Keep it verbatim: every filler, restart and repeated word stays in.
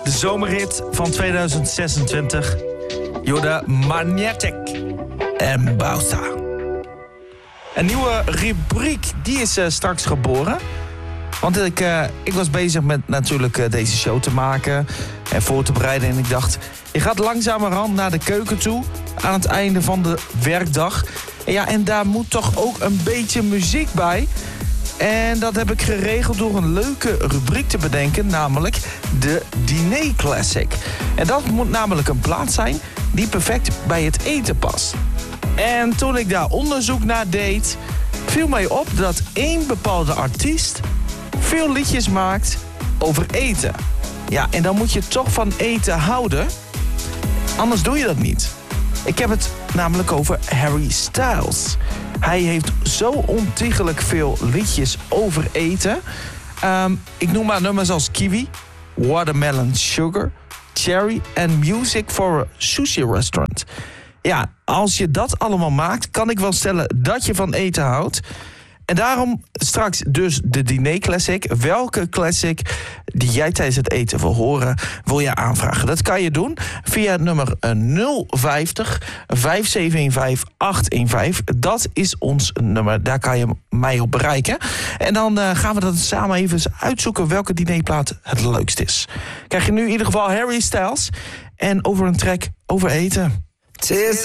De zomerrit van tweeduizend zesentwintig. Jorda Magnetic en Bausa. Een nieuwe rubriek, die is uh, straks geboren. Want ik, uh, ik was bezig met natuurlijk uh, deze show te maken en voor te bereiden. En ik dacht, je gaat langzamerhand naar de keuken toe aan het einde van de werkdag. En ja, en daar moet toch ook een beetje muziek bij. En dat heb ik geregeld door een leuke rubriek te bedenken, namelijk de Diner Classic. En dat moet namelijk een plaat zijn die perfect bij het eten past. En toen ik daar onderzoek naar deed, viel mij op dat één bepaalde artiest veel liedjes maakt over eten. Ja, en dan moet je toch van eten houden. Anders doe je dat niet. Ik heb het namelijk over Harry Styles. Hij heeft zo ontiegelijk veel liedjes over eten. Um, ik noem maar nummers als Kiwi, Watermelon Sugar, Cherry en Music for a Sushi Restaurant. Ja, als je dat allemaal maakt, kan ik wel stellen dat je van eten houdt. En daarom straks dus de Diner Classic. Welke classic die jij tijdens het eten wil horen, wil je aanvragen? Dat kan je doen via het nummer nul vijftig, vijf zeven een vijf, acht een vijf. Dat is ons nummer, daar kan je mij op bereiken. En dan uh, gaan we dat samen even uitzoeken welke dinerplaat het leukst is. Krijg je nu in ieder geval Harry Styles en over een track over eten.